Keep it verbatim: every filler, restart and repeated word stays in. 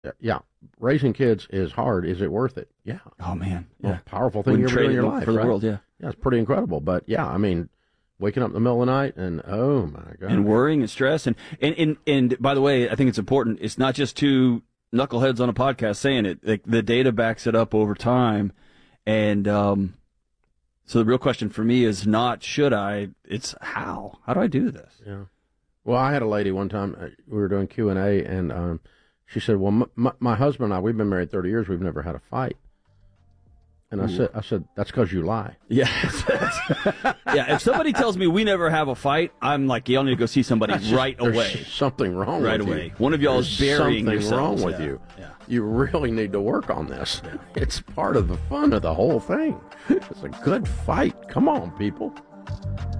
Yeah, raising kids is hard. Is it worth it? Yeah. Oh man, yeah. Most powerful thing Wouldn't you ever do in trade your it life for the right? world. Yeah. Yeah, it's pretty incredible. But yeah, I mean, waking up in the middle of the night and oh my god, And worrying and stress and and and, and by the way, I think it's important. It's not just two knuckleheads on a podcast saying it. Like, the data backs it up over time, and um, so the real question for me is not should I. It's how. How do I do this? Yeah. Well, I had a lady one time. uh, We were doing Q and A, and um, she said, "Well, m- m- my husband and I, we've been married thirty years. We've never had a fight." And I Ooh. said, "I said that's because you lie." Yeah. Yeah. If somebody tells me we never have a fight, I'm like, y'all need to go see somebody That's just- right there's away. Something wrong Right with away. you. One of y'all is There's burying something yourselves. wrong with Yeah. you. Yeah. You really need to work on this. It's part of the fun of the whole thing. It's a good fight. Come on, people.